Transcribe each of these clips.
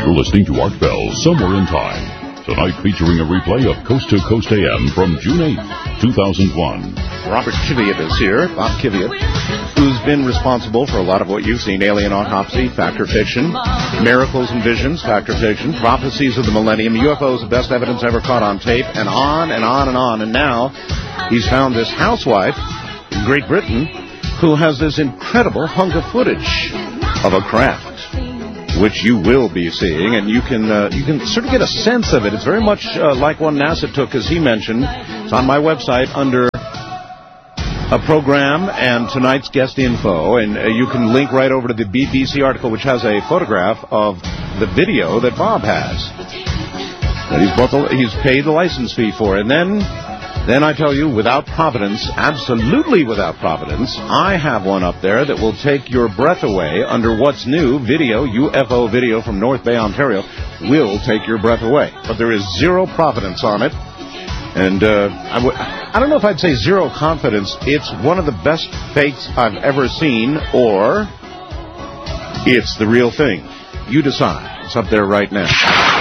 You're listening to Art Bell, Somewhere in Time. Tonight featuring a replay of Coast to Coast AM from June 8, 2001. Robert Kiviat is here, Bob Kiviat, who's been responsible for a lot of what you've seen: Alien Autopsy, Fact or Fiction, Miracles and Visions, Fact or Fiction, Prophecies of the Millennium, UFOs, the best evidence ever caught on tape, and on and on and on. And now he's found this housewife in Great Britain who has this incredible hunk of footage of a craft, which you will be seeing, and you can sort of get a sense of it. It's very much like one NASA took, as he mentioned. It's on my website under a program and tonight's guest info, and you can link right over to the BBC article, which has a photograph of the video that Bob has, that he's paid the license fee for. And then I tell you, without providence, absolutely without providence, I have one up there that will take your breath away under What's New video, UFO video from North Bay, Ontario, will take your breath away. But there is zero providence on it. And I don't know if I'd say zero confidence. It's one of the best fakes I've ever seen, or it's the real thing. You decide. It's up there right now.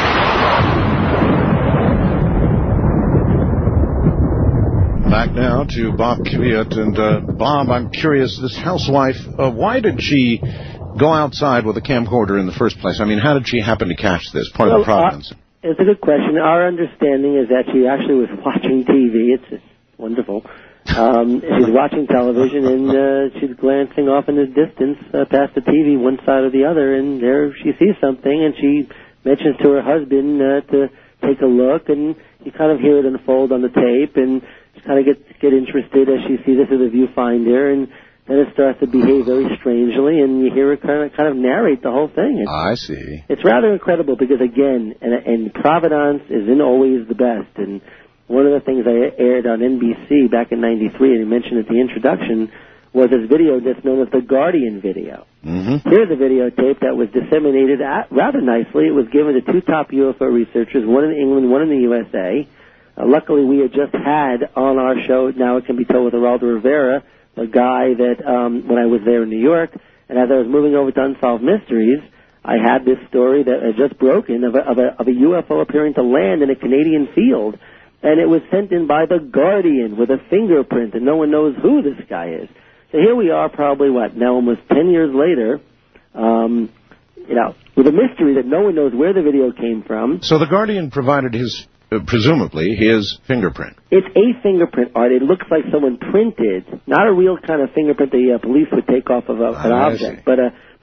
Back now to Bob Kiviat. And Bob, I'm curious, this housewife, why did she go outside with a camcorder in the first place? I mean, how did she happen to catch this? Part of the providence. It's a good question. Our understanding is that she actually was watching TV. It's wonderful. She's watching television, and she's glancing off in the distance past the TV, one side or the other, and there she sees something, and she mentions to her husband to take a look, and you kind of hear it unfold on the tape, and she kind of get interested as she sees it through the viewfinder, and then it starts to behave very strangely, and you hear her kind of narrate the whole thing. I see. It's rather incredible because, again, and providence isn't always the best. And one of the things I aired on NBC back in '93, and I mentioned at the introduction, was this video that's known as the Guardian video. Mm-hmm. Here's a videotape that was disseminated rather nicely. It was given to two top UFO researchers, one in England, one in the USA. Luckily, we had just had on our show, now it can be told with Geraldo Rivera, a guy that, when I was there in New York, and as I was moving over to Unsolved Mysteries, I had this story that had just broken of a UFO appearing to land in a Canadian field, and it was sent in by the Guardian with a fingerprint, and no one knows who this guy is. So here we are, probably, now almost 10 years later, with a mystery that no one knows where the video came from. So the Guardian provided presumably his fingerprint. It's a fingerprint, Art. It looks like someone printed, not a real kind of fingerprint the police would take off of an object, but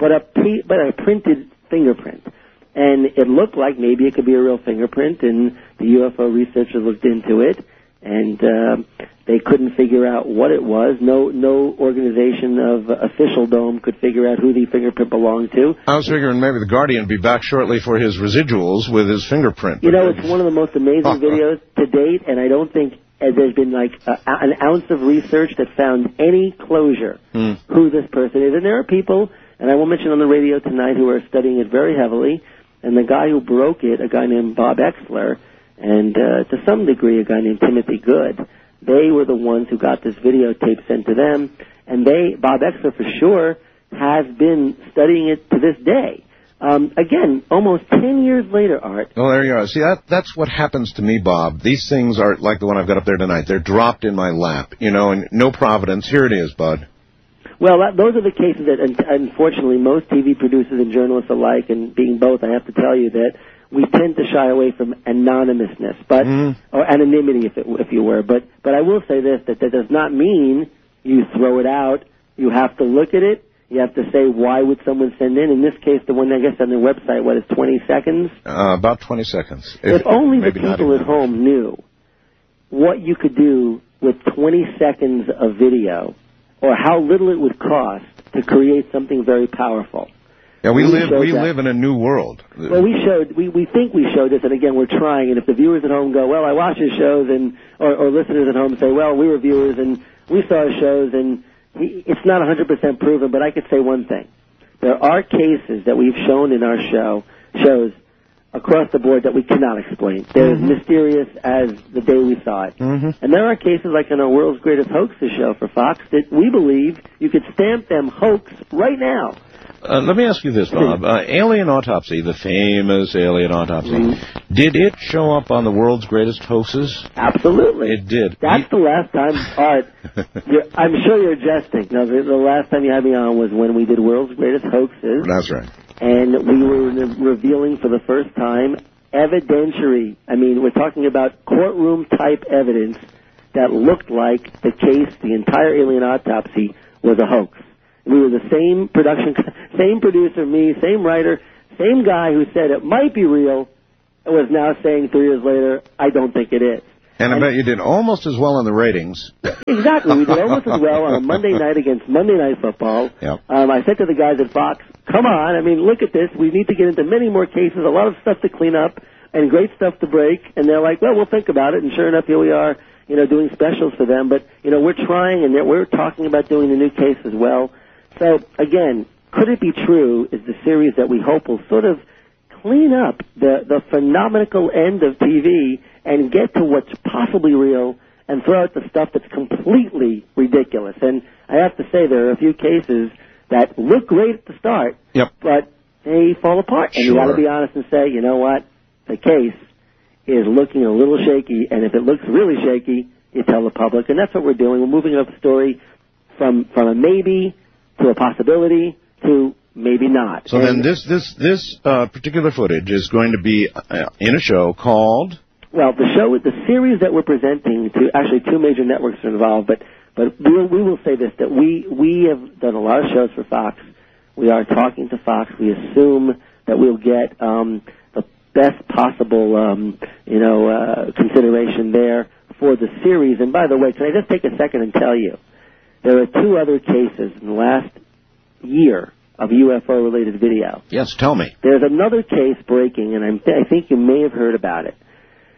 a printed fingerprint. And it looked like maybe it could be a real fingerprint, and the UFO researchers looked into it, and they couldn't figure out what it was. No organization of officialdom could figure out who the fingerprint belonged to. I was figuring maybe the Guardian would be back shortly for his residuals with his fingerprint. You know, it's one of the most amazing videos to date, and I don't think there's been like an ounce of research that found any closure who this person is. And there are people, and I will mention on the radio tonight, who are studying it very heavily. And the guy who broke it, a guy named Bob Exler, and to some degree a guy named Timothy Good, they were the ones who got this videotape sent to them, and Bob Exler for sure, has been studying it to this day. Again, almost 10 years later, Art. Oh, there you are. See, that's what happens to me, Bob. These things are like the one I've got up there tonight. They're dropped in my lap, and no providence. Here it is, bud. Well, those are the cases that, unfortunately, most TV producers and journalists alike, and being both, I have to tell you that we tend to shy away from anonymousness, or anonymity, if you were. But I will say this: that does not mean you throw it out. You have to look at it. You have to say, why would someone send in? In this case, the one I guess on their website, what is 20 seconds? About 20 seconds. If only the people at home knew what you could do with 20 seconds of video, or how little it would cost to create something very powerful. Yeah, we live in a new world. Well, we think we showed this, and again, we're trying. And if the viewers at home go, well, I watch his shows, or listeners at home say, well, we were viewers and we saw his shows, and it's not 100% proven, but I could say one thing. There are cases that we've shown in our shows across the board that we cannot explain. They're as mysterious as the day we saw it. And there are cases like in our World's Greatest Hoaxes show for Fox that we believe you could stamp them hoax right now. Let me ask you this, Bob. Alien Autopsy, the famous Alien Autopsy, did it show up on the world's greatest hoaxes? Absolutely. It did. That's the last time. All right. I'm sure you're jesting. No, the last time you had me on was when we did World's Greatest Hoaxes. That's right. And we were revealing for the first time evidentiary. I mean, we're talking about courtroom-type evidence that looked like the case, the entire Alien Autopsy, was a hoax. We were the same same producer, me, same writer, same guy who said it might be real, and was now saying 3 years later, I don't think it is. And I bet you did almost as well in the ratings. Exactly. We did almost as well on a Monday night against Monday Night Football. Yep. I said to the guys at Fox, come on, I mean, look at this. We need to get into many more cases, a lot of stuff to clean up, and great stuff to break. And they're like, well, we'll think about it. And sure enough, here we are, doing specials for them. But, we're trying, and we're talking about doing the new case as well. So, again, Could It Be True is the series that we hope will sort of clean up the phenomenal end of TV and get to what's possibly real and throw out the stuff that's completely ridiculous. And I have to say there are a few cases that look great at the start, but they fall apart. And you got to be honest and say, you know what, the case is looking a little shaky, and if it looks really shaky, you tell the public. And that's what we're doing. We're moving up the story from a maybe to a possibility to maybe not. So then this particular footage is going to be in a show called? Well, the series that we're presenting to, actually 2 major networks are involved, but we will say this, that we have done a lot of shows for Fox. We are talking to Fox. We assume that we'll get the best possible, consideration there for the series. And by the way, can I just take a second and tell you, there are 2 other cases in the last year of UFO-related video. Yes, tell me. There's another case breaking, and I think you may have heard about it.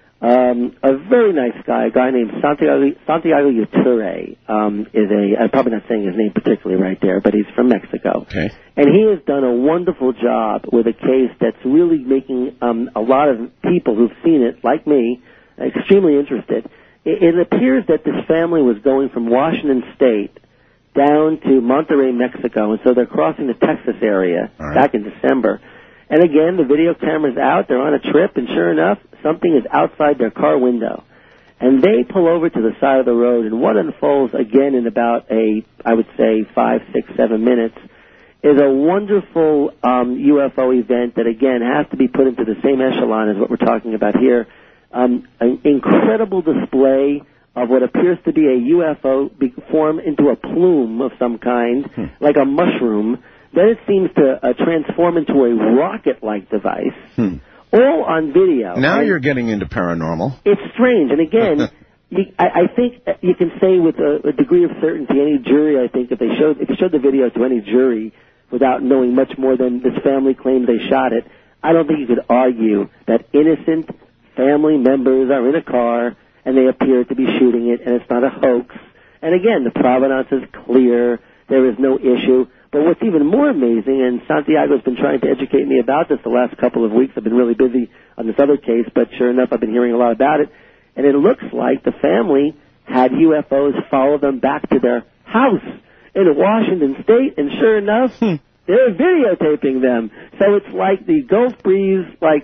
A very nice guy, a guy named Santiago Yature, I'm probably not saying his name particularly right there, but he's from Mexico. Okay. And he has done a wonderful job with a case that's really making a lot of people who've seen it, like me, extremely interested. It appears that this family was going from Washington State down to Monterrey, Mexico, and so they're crossing the Texas area back in December. And again, the video camera's out, they're on a trip, and sure enough, something is outside their car window. And they pull over to the side of the road, and what unfolds again in about I would say 5, 6, 7 minutes, is a wonderful UFO event that, again, has to be put into the same echelon as what we're talking about here. An incredible display of what appears to be a UFO form into a plume of some kind, like a mushroom. Then it seems to transform into a rocket-like device, all on video. Now you're getting into paranormal. It's strange. And again, I think you can say with a degree of certainty, any jury, I think, if you showed the video to any jury without knowing much more than this family claims they shot it, I don't think you could argue that innocent family members are in a car and they appear to be shooting it, and it's not a hoax. And again, the provenance is clear. There is no issue. But what's even more amazing, and Santiago's been trying to educate me about this the last couple of weeks. I've been really busy on this other case, but sure enough, I've been hearing a lot about it. And it looks like the family had UFOs follow them back to their house in Washington State, and sure enough, they're videotaping them. So it's like the Gulf Breeze,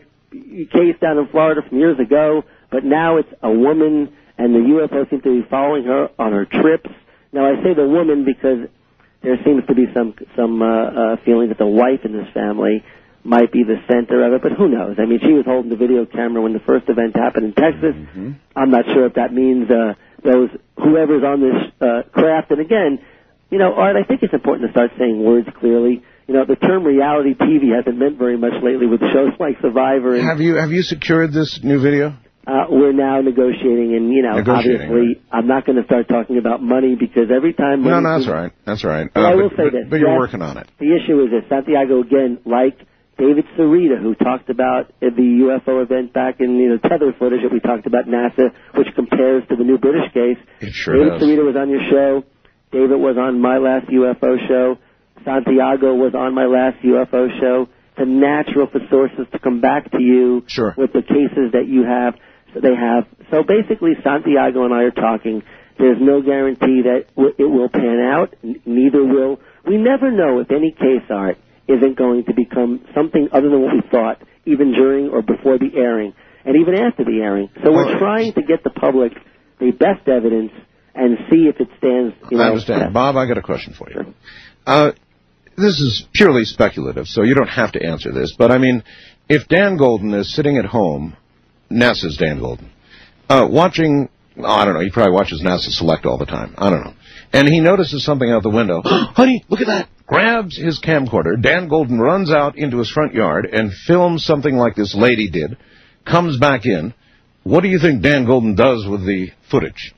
case down in Florida from years ago, but now it's a woman, and the UFO seems to be following her on her trips. Now, I say the woman because there seems to be some feeling that the wife in this family might be the center of it, but who knows? I mean, she was holding the video camera when the first event happened in Texas. I'm not sure if that means whoever's on this craft. And again, Art, I think it's important to start saying words clearly. The term reality TV hasn't meant very much lately with shows like Survivor. And, have you secured this new video? We're now negotiating, and obviously, right. I'm not going to start talking about money because every time. No, that's right. That's right. But I will say this. But you're working on it. The issue is that Santiago, again, like David Sarita, who talked about the UFO event back in tether footage that we talked about NASA, which compares to the new British case. It sure David does. Sarita was on your show. David was on my last UFO show. Santiago was on my last UFO show. It's natural for sources to come back to you with the cases that you have. They have. So basically, Santiago and I are talking. There's no guarantee that it will pan out. Neither will. We never know if any case, Art, isn't going to become something other than what we thought, even during or before the airing, and even after the airing. So we're trying to get the public the best evidence and see if it stands. I understand. Bob, I got a question for you. Sure. This is purely speculative, so you don't have to answer this. But, I mean, if Dan Golden is sitting at home, NASA's Dan Golden, watching, I don't know, he probably watches NASA Select all the time. I don't know. And he notices something out the window. Honey, look at that. Grabs his camcorder. Dan Golden runs out into his front yard and films something like this lady did, comes back in. What do you think Dan Golden does with the footage?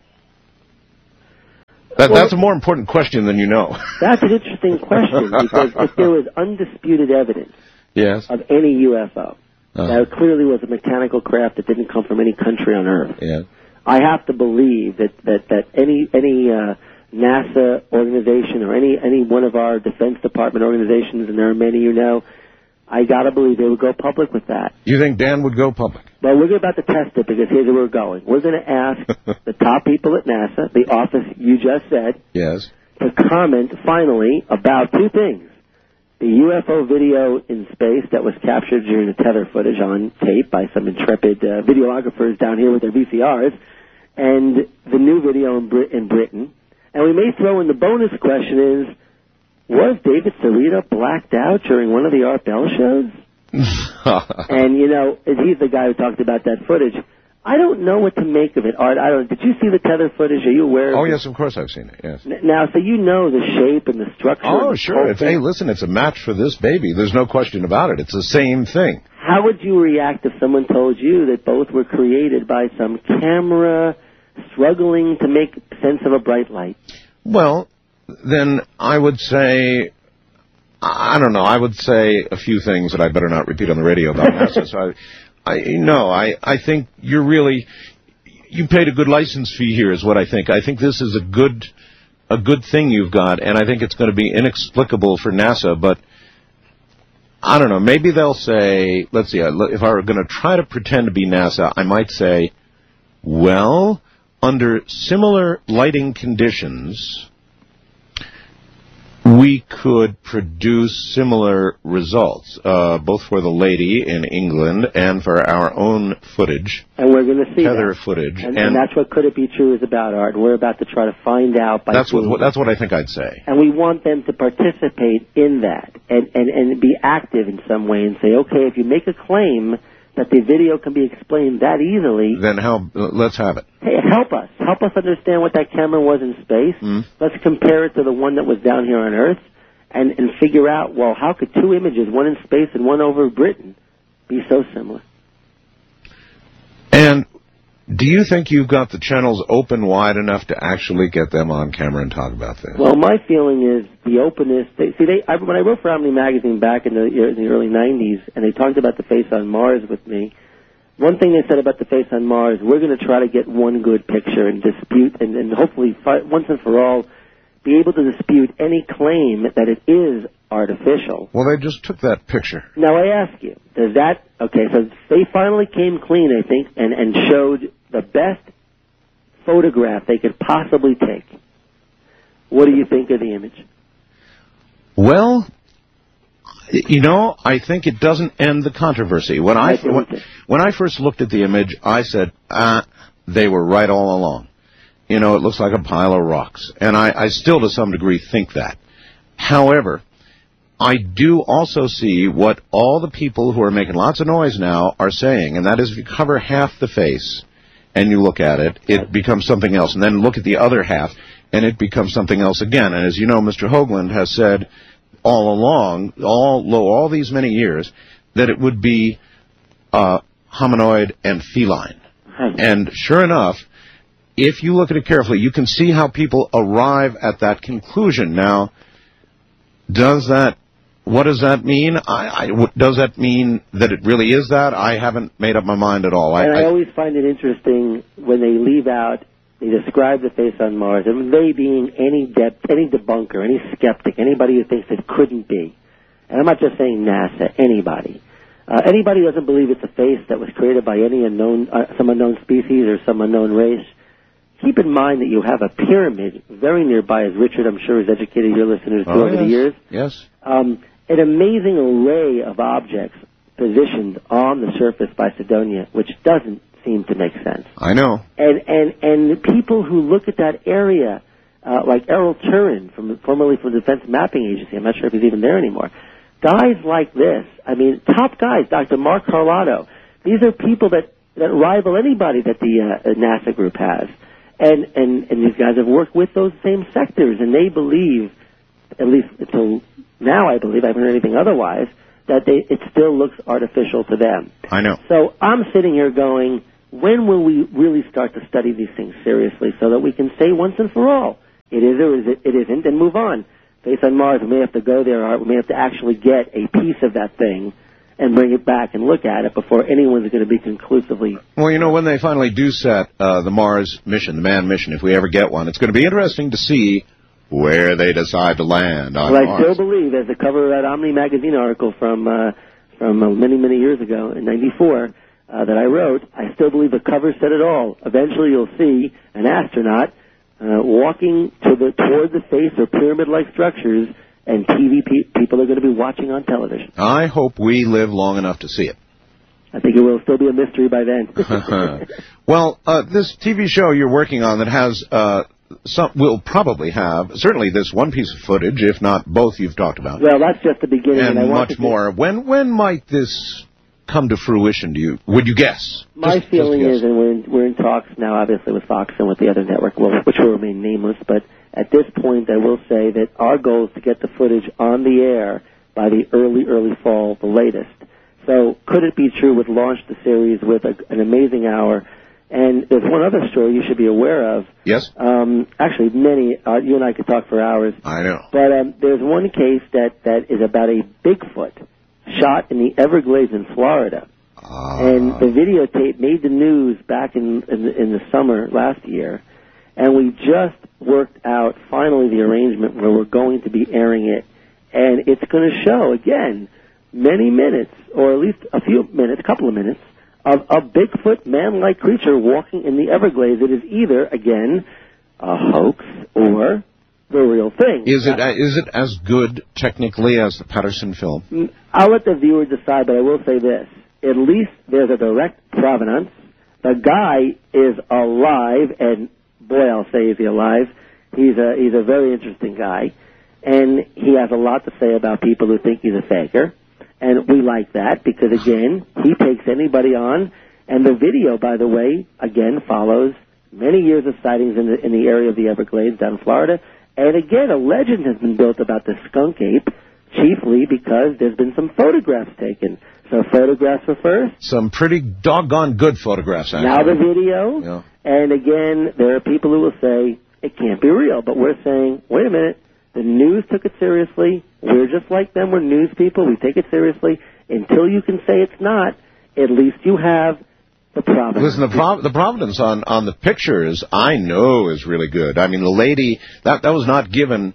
That's a more important question than you know. That's an interesting question, because if there was undisputed evidence of any UFO, that clearly was a mechanical craft that didn't come from any country on Earth, I have to believe that any NASA organization or any one of our Defense Department organizations, and there are many you know, I got to believe they would go public with that. You think Dan would go public? Well, we're about to test it, because here's where we're going. We're going to ask the top people at NASA, the office you just said, to comment, finally, about two things. The UFO video in space that was captured during the tether footage on tape by some intrepid videographers down here with their VCRs, and the new video in Britain. And we may throw in the bonus question is, was David Cerrito blacked out during one of the Art Bell shows? And, you know, he's the guy who talked about that footage. I don't know what to make of it, Art. Did you see the tether footage? Are you aware of it? Oh, yes, of course I've seen it, yes. Now, so you know the shape and the structure. Oh, sure. Hey, listen, it's a match for this baby. There's no question about it. It's the same thing. How would you react if someone told you that both were created by some camera struggling to make sense of a bright light? Well, then I would say, I don't know, I would say a few things that I better not repeat on the radio about NASA. So I think you paid a good license fee here is what I think. I think this is a good thing you've got, and I think it's going to be inexplicable for NASA, but I don't know, maybe they'll say, let's see, if I were going to try to pretend to be NASA, I might say, well, under similar lighting conditions, we could produce similar results, both for the lady in England and for our own footage. And we're going to see tether footage. And that's what Could It Be True is about, Art. And we're about to try to find out. That's what I think I'd say. And we want them to participate in that and be active in some way and say, okay, if you make a claim that the video can be explained that easily, then let's have it. Hey, help us understand what that camera was in space. Let's compare it to the one that was down here on Earth, and figure out, well, how could two images, one in space and one over Britain, be so similar? And do you think you've got the channels open wide enough to actually get them on camera and talk about this? Well, my feeling is the openness. When I wrote for Omni Magazine back in the early 90s, and they talked about the face on Mars with me, one thing they said about the face on Mars, we're going to try to get one good picture and dispute, and hopefully, once and for all, be able to dispute any claim that it is artificial. Well, they just took that picture. Now, I ask you, so they finally came clean, I think, and showed the best photograph they could possibly take. What do you think of the image? Well, you know, I think it doesn't end the controversy. When I first looked at the image, I said, they were right all along. You know, it looks like a pile of rocks. And I still, to some degree, think that. However, I do also see what all the people who are making lots of noise now are saying, and that is if you cover half the face and you look at it, it becomes something else. And then look at the other half, and it becomes something else again. And as you know, Mr. Hoagland has said all along, all these many years, that it would be hominoid and feline. And sure enough, if you look at it carefully, you can see how people arrive at that conclusion. Now, what does that mean? Does that mean that it really is that? I haven't made up my mind at all. I always find it interesting when they leave out, they describe the face on Mars, and they being any debunker, any skeptic, anybody who thinks it couldn't be. And I'm not just saying NASA, anybody. Anybody who doesn't believe it's a face that was created by some unknown species or some unknown race, keep in mind that you have a pyramid very nearby, as Richard, I'm sure, has educated your listeners over the years. Yes. an amazing array of objects positioned on the surface by Cydonia, which doesn't seem to make sense. I know. And the people who look at that area, like Errol Turin, formerly from the Defense Mapping Agency, I'm not sure if he's even there anymore, guys like this, I mean, top guys, Dr. Mark Carlotto, these are people that rival anybody that the NASA group has. And these guys have worked with those same sectors, and they believe, at least until now I believe, I haven't heard anything otherwise, that it still looks artificial to them. I know. So I'm sitting here going, when will we really start to study these things seriously so that we can say once and for all, it is or it isn't, and move on? Based on Mars, we may have to go there, or we may have to actually get a piece of that thing and bring it back and look at it before anyone's going to be conclusively... Well, you know, when they finally do set the Mars mission, the manned mission, if we ever get one, it's going to be interesting to see where they decide to land on Mars. I still believe, as the cover of that Omni magazine article from many, many years ago, in '94, that I wrote, I still believe the cover said it all. Eventually you'll see an astronaut walking toward the face of pyramid-like structures, and people are going to be watching on television. I hope we live long enough to see it. I think it will still be a mystery by then. Well, this TV show you're working on that has will probably have certainly this one piece of footage, if not both, you've talked about. Well, that's just the beginning, and much more. When might this come to fruition? Would you guess? My feeling is, and we're in talks now, obviously with Fox and with the other network, which will remain nameless. But at this point, I will say that our goal is to get the footage on the air by the early fall, the latest. So could it be true? We'd launch the series with an amazing hour. And there's one other story you should be aware of. Yes? Actually, many. You and I could talk for hours. I know. But there's one case that is about a Bigfoot shot in the Everglades in Florida. And the videotape made the news back in the summer last year. And we just worked out, finally, the arrangement where we're going to be airing it. And it's going to show, again, many minutes, or at least a couple of minutes, of a Bigfoot man-like creature walking in the Everglades. It is either, again, a hoax or the real thing. Is it as good, technically, as the Patterson film? I'll let the viewer decide, but I will say this. At least there's a direct provenance. The guy is alive, and boy, I'll say is he alive. He's a very interesting guy, and he has a lot to say about people who think he's a faker. And we like that because, again, he takes anybody on. And the video, by the way, again, follows many years of sightings in the area of the Everglades down in Florida. And, again, a legend has been built about the skunk ape, chiefly because there's been some photographs taken. So photographs were first. Some pretty doggone good photographs, actually. Now the video. Yeah. And, again, there are people who will say it can't be real. But we're saying, wait a minute. The news took it seriously. We're just like them. We're news people. We take it seriously. Until you can say it's not, at least you have the provenance. Listen, the provenance on the pictures, I know, is really good. I mean, the lady, that was not given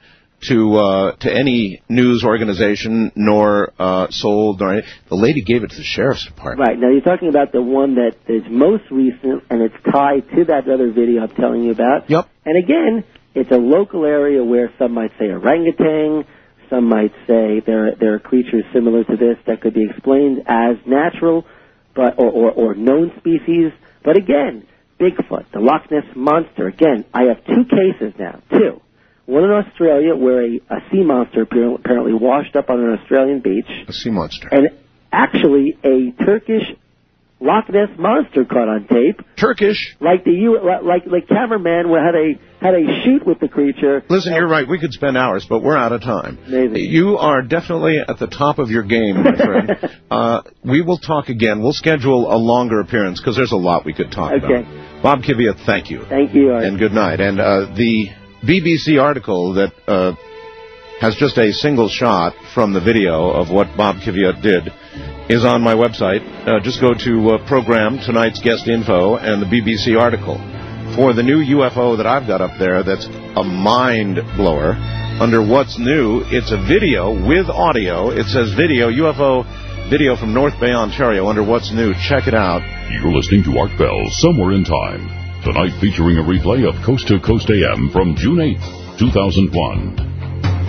to any news organization, nor sold, nor anything. The lady gave it to the sheriff's department. Right. Now, you're talking about the one that is most recent, and it's tied to that other video I'm telling you about. Yep. And, again, it's a local area where some might say orangutan, some might say there are creatures similar to this that could be explained as natural, but or known species. But again, Bigfoot, the Loch Ness Monster. Again, I have two cases now, two. One in Australia where a sea monster apparently washed up on an Australian beach. A sea monster. And actually a Turkish Loch Ness Monster caught on tape. Turkish? Like the cameraman had a shoot with the creature. Listen, you're right. We could spend hours, but we're out of time. Maybe. You are definitely at the top of your game, my friend. We will talk again. We'll schedule a longer appearance because there's a lot we could talk about. Bob Kivia, thank you. Thank you, Art. And good night. And the BBC article that has just a single shot from the video of what Bob Kivia did is on my website. Just go to program, tonight's guest info, and the BBC article. For the new UFO that I've got up there that's a mind blower, under What's New, it's a video with audio. It says video, UFO video from North Bay, Ontario, under What's New. Check it out. You're listening to Art Bell, Somewhere in Time. Tonight featuring a replay of Coast to Coast AM from June 8th, 2001.